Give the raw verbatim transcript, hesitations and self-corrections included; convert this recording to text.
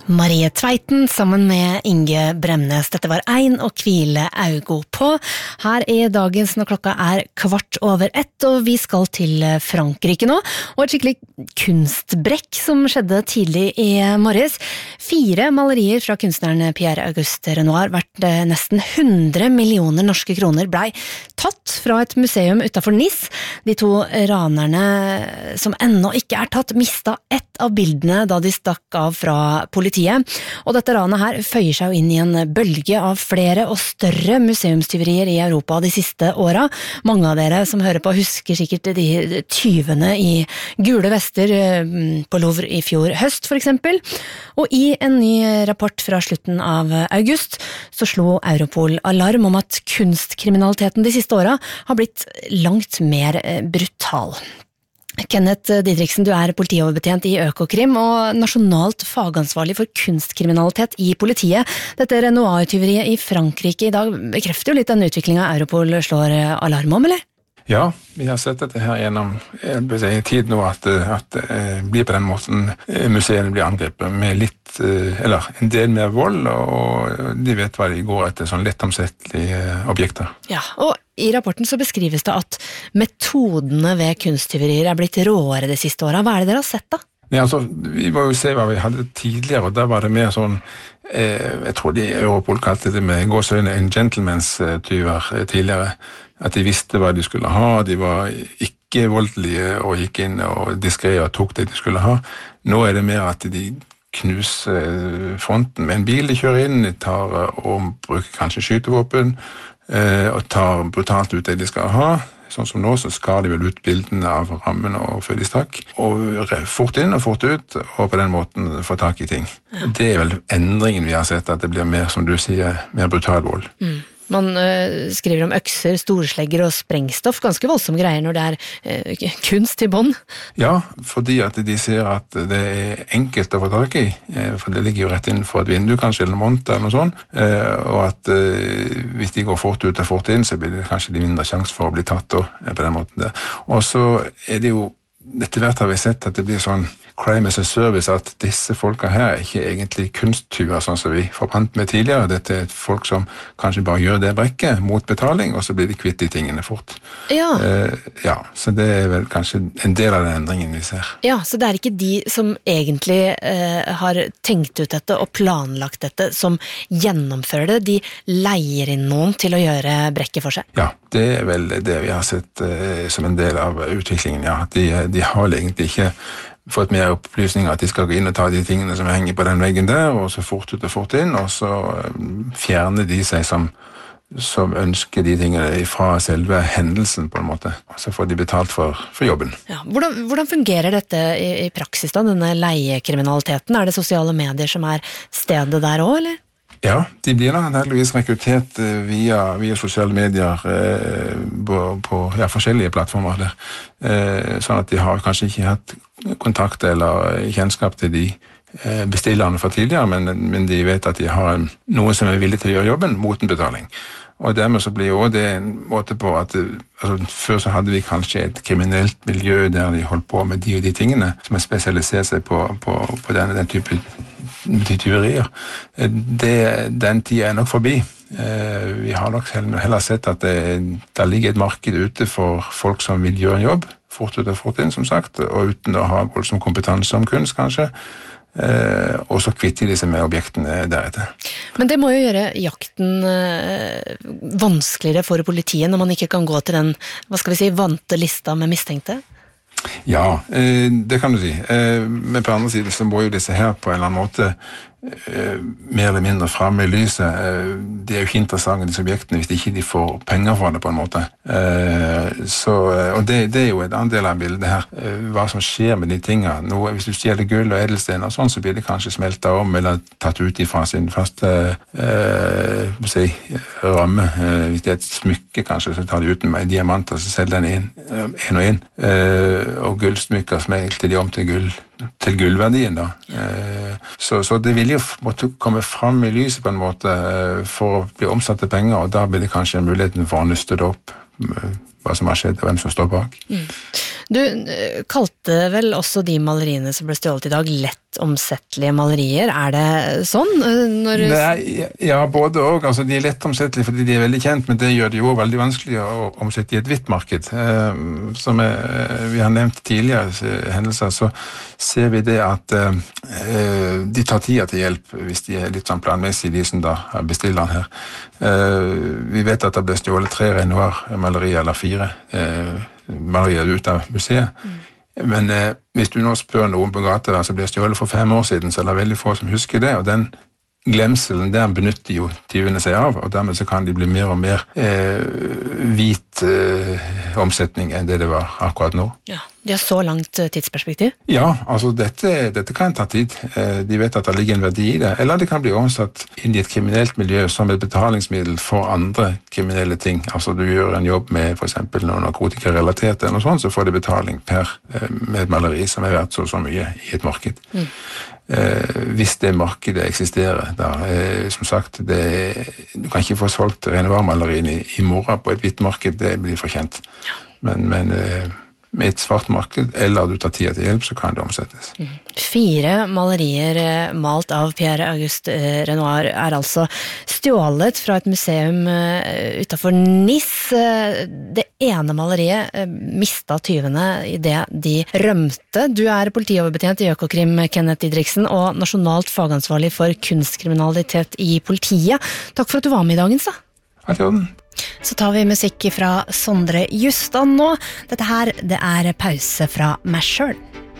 Marie Tveiten sammen med Inge Bremnes. Dette var Ein og hvile augo på. Her er dagens når klokka er kvart over ett, og vi skal til Frankrike nå. Og et skikkelig kunstbrekk som skjedde tidlig i morges. Fire malerier fra kunstneren Pierre-Auguste Renoir, verdt nesten hundre millioner norske kroner, blei tatt fra et museum utenfor Nice. De to ranerne som ennå ikke er tatt, mista ett av bildene da de stakk av fra politiet. Og dette ranet her føyer seg jo inn i en bølge av flere og større museumstyverier i Europa de siste åra. Mange av dere som hører på husker sikkert de tyvene i gule vester på Louvre i fjor høst for eksempel. Og i en ny rapport fra slutten av august så slo Europol alarm om at kunstkriminaliteten de siste åra har blitt langt mer brutal. Kenneth Didriksen, du er politioverbetjent i Økokrim og nasjonalt fagansvarlig for kunstkriminalitet i politiet. Dette Renoir-tyveriet i Frankrike i dag bekrefter jo litt den utviklingen Europol slår alarm om, eller? Ja, vi har sett dette her gjennom en tid nå at, at det blir på den måten museene blir angrepet med litt, eller en del mer vold, og de vet hva de går etter, sånn lettomsettelige objekter. Ja, og i rapporten så beskrives det at metodene ved kunsttyverier er blitt råere de siste årene. Hva er det dere har sett da? Ja, altså, vi må jo se hva vi hadde tidligere, og da var det mer sånn, eh, jeg tror de Europol kalte det med gåsøyne en gentleman's tyver tidligere, at de visste hva de skulle ha, de var ikke voldelige og gikk inn og diskret og tok det de skulle ha. Nå er det mer at de knuser fronten med en bil de kjører inn, de tar og bruker kanskje skytevåpen, og tar brutalt ut det de skal ha. Sånn som nå, så skar de vel ut bildene av rammen og før de stakk, og fort inn og fort ut, og på den måten få tak i ting. Ja. Det er vel endringen vi har sett, at det blir mer, som du sier, mer brutal vold. Mm. Man uh, skriver om økser, storslegger og sprengstoff, ganske voldsomme greier når det er uh, kunst i bånd. Ja, fordi at de ser at det er enkelt å få tak i, for det ligger jo rett innenfor et vindu, kanskje, eller monter eller noe sånt, uh, og at uh, hvis de går fort ut og fort inn, så blir det kanskje de mindre sjans for å bli tatt og, på den måten der. Og så er det jo, etter hvert har vi sett at det blir sånn crime as a service, at disse folka her er ikke egentlig kunsttyver, sånn som vi forbandt med tidligere. Dette er folk som kanskje bare gjør det brekket mot betaling, og så blir de kvitt de tingene fort. Ja. Uh, ja, så det er vel kanskje en del av den endringen vi ser. Ja, så det er ikke de som egentlig uh, har tenkt ut dette og planlagt dette, som gjennomfører det. De leier inn noen til å gjøre brekket for seg. Ja, det er vel det vi har sett uh, som en del av utviklingen, ja. De, de har egentlig ikke fått mer opplysninger at de skal gå inn og ta de tingene som henger på den veggen der, og så fort ut og fort inn, og så fjerner de seg som, som ønsker de tingene fra selve hendelsen på en måte, og så får de betalt for, for jobben. Ja, hvordan, hvordan fungerer dette i, i praksis da, denne leiekriminaliteten? Er det sosiale medier som er stedet der også, eller? Ja, de blir da heldigvis rekruttert via, via sosiale medier eh, på, på ja, forskjellige plattformer der. Eh, sånn at de har kanskje ikke hatt kontakt eller kjennskap til de eh, bestillerne fra tidligere, men, men de vet at de har en, noen som er villig til å gjøre jobben mot en betaling. Og dermed så blir jo det en måte på at altså, før så hadde vi kanskje et kriminelt miljø der de holdt på med de og de tingene, som har spesialisert seg på, på, på denne, den type de tyverier. Det, den tiden er nok forbi. Vi har nok heller sett at det, der ligger et marked ute for folk som vil gjøre en jobb, fort ut og fort inn, som sagt, og uten å ha voldsom kompetanse om kunst, kanskje. Eh, og så kvitter de seg med objektene deretter. Men det må jo gjøre jakten eh, vanskeligere for politiet når man ikke kan gå til den, hva skal vi si, vante lista med mistenkte? Ja, eh, det kan du si. Eh, men på andre siden så må jo disse her på en eller annen måte eh, mer eller mindre fremme i lyset. Eh, det er jo ikke interessant disse objektene hvis ikke de får penger for det på en måte. Eh, så, og det, det er jo et annet del av bildet her. Eh, hva som skjer med de tingene. Nå, hvis du stjeler gull og edelstener og sånn, så blir det kanskje smeltet om eller tatt ut ifra sin faste eh, si, ramme. Eh, hvis det er et smykke kanskje, så tar de ut med diamanter og så selger den inn, en og en. Eh, og gullsmykker smelter de om til gull, til gullverdien da. Så, så det vil jo måtte komme fram i lyset på en måte for å bli omsatt til penger, og da blir det kanskje en mulighet for å nøste det opp hva som har skjedd og hvem som står bak. Mm. Du kalte vel også de maleriene som ble stjålet i dag lett omsettelige malerier. Er det sånn? Når... Nei, ja, både og. Altså, de er lett omsettelige fordi de er veldig kjent, men det gjør det jo veldig vanskelig å omsette i et hvitt marked. Eh, som er, vi har nevnt tidligere hendelser, så ser vi det at eh, de tar tida til hjelp hvis de er litt sånn planmessige, de som da bestiller den her. Eh, vi vet at det ble stjålet tre Renoir-malerier, eller fire eh, malerier ut av museet. Mm. Men eh, hvis du nå spør noen på gata som ble stjålet for fem år siden, så er det veldig få som husker det, og den glemselen der benytter jo tyvene seg av, og dermed så kan de bli mer og mer eh, hvit eh, omsetning enn det det var akkurat nå. Ja, de har så langt tidsperspektiv? Ja, altså dette, dette kan ta tid. Eh, de vet at det ligger en verdi i det, eller det kan bli omsatt inn i et kriminelt miljø som et betalingsmiddel for andre kriminelle ting. Altså du gjør en jobb med for eksempel noe narkotikarelatert eller noe sånt, så får de betaling per, eh, med et maleri som er verdt så så mye i et marked. Mm. Eh, hvis det markedet eksisterer da, eh, som sagt det, du kan ikke få solgt Renoir-malerien i, i morgen på et hvitt marked, det blir for kjent, men, men eh, med et svart marked eller du tar tida til hjelp, så kan det omsettes. Mm. Fire malerier malt av Pierre Auguste Renoir er altså stjålet fra et museum utenfor Nice. Det ene maleriet mistet tyvene i det de rømte. Du er politioverbetjent i Økokrim, Kenneth Didriksen, og nasjonalt fagansvarlig for kunstkriminalitet i politiet. Takk for at du var med i dagens da. Ja, det var den. Så tar vi musikk fra Sondre Justad nå. Dette her, det er pause fra meg selv.